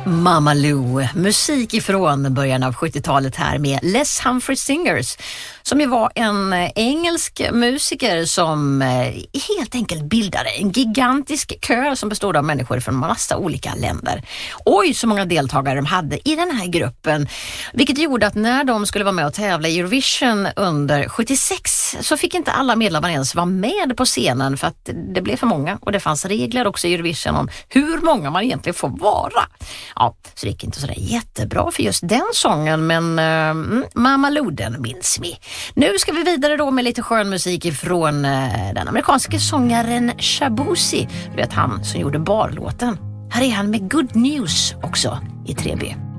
Mama Lou, musik ifrån början av 70-talet här med Les Humphrey Singers, som ju var en engelsk musiker som helt enkelt bildade en gigantisk kör som bestod av människor från massa olika länder. Oj, så många deltagare de hade i den här gruppen, vilket gjorde att när de skulle vara med och tävla i Eurovision under 76 så fick inte alla medlemmar ens vara med på scenen för att det blev för många, och det fanns regler också i Eurovision om hur många man egentligen får vara. Ja, så det gick inte sådär jättebra för just den sången, men Mama Lou, den minns vi. Nu ska vi vidare då med lite skön musik ifrån den amerikanske sångaren Shabuzi. Du vet, han som gjorde barlåten. Här är han med Good News också i 3B.